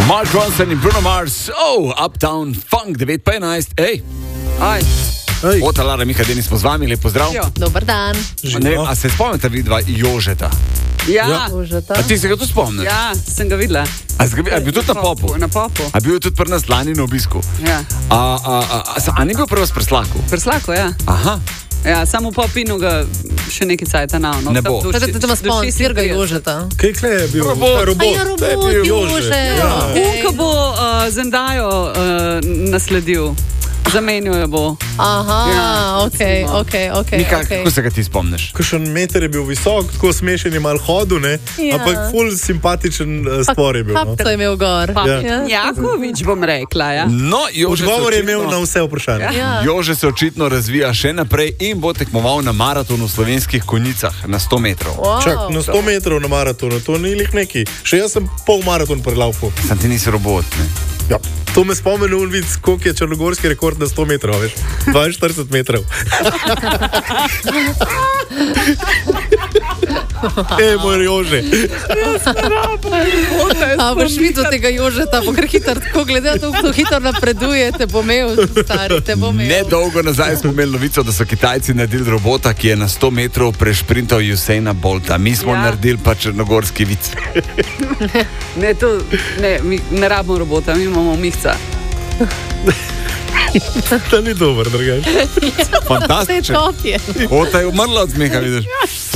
Mark Ronson in Bruno Mars, Uptown Funk 9:11. Lara, Miha, Denis smo z vami, lep pozdrav. Dobar dan. Ne vem, a se spomnite vidva Jožeta? Ja. A ti se ga tudi spomniš? Ja, sem ga videla. A bil tudi na popu? Na popu. A bil je tudi pri nas lani na obisku? Ja. A ni bil prvi s Preslaku? Preslaku, ja. Aha. Ja, samo po Popinu ga še nekaj cajta na ono. Ne bo. Zdaj te vas spomnim, Sirga Jožeta. Kaj je bil? Robot Jože. Ko bo Zendajo nasledil. Zamenil jo bo. Aha, okej. Mika, kako se ga ti spomniš? Kakšen meter je bil visok, tako smešen je mal hodu, ne? Ja. Ampak ful simpatičen spor je bil. Kapco je imel gor. Jakovič bom rekla, ja. No, Odgovor je imel na vse vprašanje. Ja. Jože se očitno razvija še naprej in bo tekmoval na maratonu v slovenskih konjicah na 100 metrov. Wow. Čak, na 100 metrov na maratonu, to ni lih neki. Še jaz sem pol maraton prelaufu. Sam ti nisi robot, ne? Ja. To me spomeni un vid, koliko je črnogorski rekord na 100 metrov, veš? 42 metrov. Moj Jože. A boš videl tega Jožeta, bo kar hitro, tako glede na to, kako hitro napreduje, te bo imel, stari, te bo imel. Nedolgo nazaj smo imeli novico, da so Kitajci naredili robota, ki je na 100 metrov prešprintal Usaina Bolta. Mi smo naredili pa črnogorski vic. Mi ne rabimo robota, mi imamo mihca. To ni dober, drugače. Fantastično. Top je. Ota je umrla od smeha, vidiš.